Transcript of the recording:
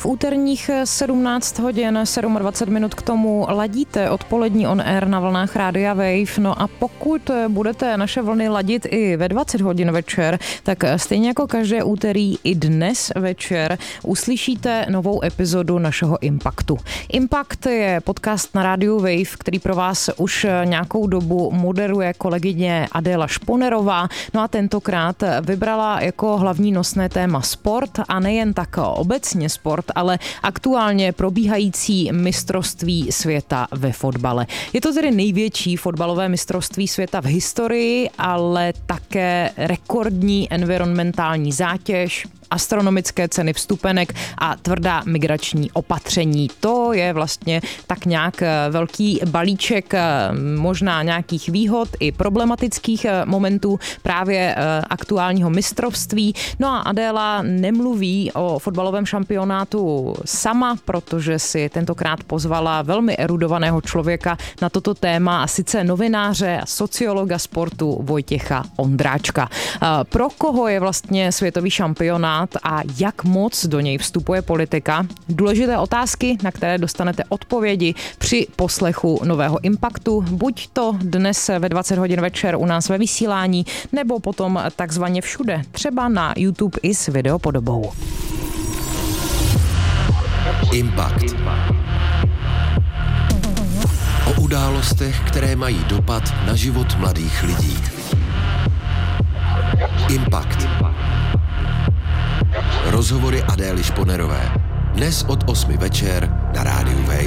V úterních 17 hodin 27 minut k tomu ladíte odpolední on air na vlnách Rádia Wave. No a pokud budete naše vlny ladit i ve 20 hodin večer, tak stejně jako každé úterý i dnes večer uslyšíte novou epizodu našeho Impaktu. Impact je podcast na rádiu Wave, který pro vás už nějakou dobu moderuje kolegyně Adéla Šponerová. No a tentokrát vybrala jako hlavní nosné téma sport a nejen tak obecně sport, ale aktuálně probíhající mistrovství světa ve fotbale. Je to tedy největší fotbalové mistrovství světa v historii, ale také rekordní environmentální zátěž, astronomické ceny vstupenek a tvrdá migrační opatření. To je vlastně tak nějak velký balíček možná nějakých výhod i problematických momentů právě aktuálního mistrovství. No a Adéla nemluví o fotbalovém šampionátu sama, protože si tentokrát pozvala velmi erudovaného člověka na toto téma, a sice novináře a sociologa sportu Vojtěcha Ondráčka. Pro koho je vlastně světový šampionát a jak moc do něj vstupuje politika? Důležité otázky, na které dostanete odpovědi při poslechu nového Impaktu, buď to dnes ve 20 hodin večer u nás ve vysílání, nebo potom takzvaně všude, třeba na YouTube i s videopodobou. Impact. O událostech, které mají dopad na život mladých lidí. Impact. Rozhovory Adély Šponerové. Dnes od 8 večer na rádiu Wave.